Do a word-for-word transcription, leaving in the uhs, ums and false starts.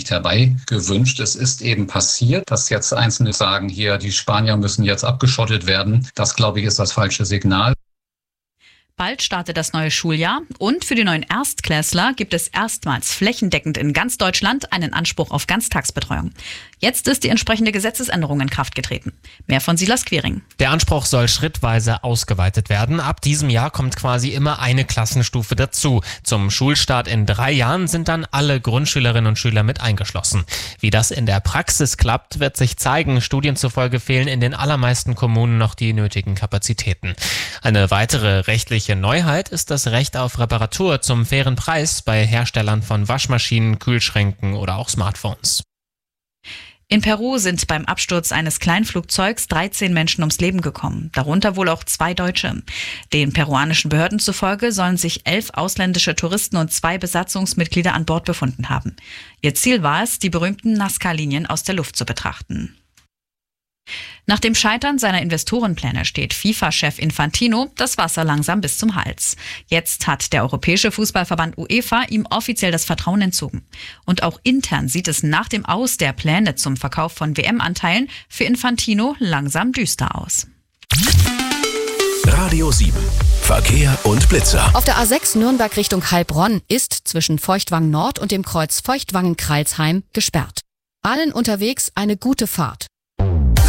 nicht herbeigewünscht. Es ist eben passiert, dass jetzt Einzelne sagen, hier, die Spanier müssen jetzt abgeschottet werden. Das, glaube ich, ist das falsche Signal. Bald startet das neue Schuljahr und für die neuen Erstklässler gibt es erstmals flächendeckend in ganz Deutschland einen Anspruch auf Ganztagsbetreuung. Jetzt ist die entsprechende Gesetzesänderung in Kraft getreten. Mehr von Silas Quering. Der Anspruch soll schrittweise ausgeweitet werden. Ab diesem Jahr kommt quasi immer eine Klassenstufe dazu. Zum Schulstart in drei Jahren sind dann alle Grundschülerinnen und Schüler mit eingeschlossen. Wie das in der Praxis klappt, wird sich zeigen. Studien zufolge fehlen in den allermeisten Kommunen noch die nötigen Kapazitäten. Eine weitere rechtliche Neuheit ist das Recht auf Reparatur zum fairen Preis bei Herstellern von Waschmaschinen, Kühlschränken oder auch Smartphones. In Peru sind beim Absturz eines Kleinflugzeugs dreizehn Menschen ums Leben gekommen, darunter wohl auch zwei Deutsche. Den peruanischen Behörden zufolge sollen sich elf ausländische Touristen und zwei Besatzungsmitglieder an Bord befunden haben. Ihr Ziel war es, die berühmten Nazca-Linien aus der Luft zu betrachten. Nach dem Scheitern seiner Investorenpläne steht FIFA-Chef Infantino das Wasser langsam bis zum Hals. Jetzt hat der Europäische Fußballverband UEFA ihm offiziell das Vertrauen entzogen. Und auch intern sieht es nach dem Aus der Pläne zum Verkauf von W M-Anteilen für Infantino langsam düster aus. Radio sieben. Verkehr und Blitzer. Auf der A sechs Nürnberg Richtung Heilbronn ist zwischen Feuchtwangen Nord und dem Kreuz Feuchtwangen-Kreilsheim gesperrt. Allen unterwegs eine gute Fahrt.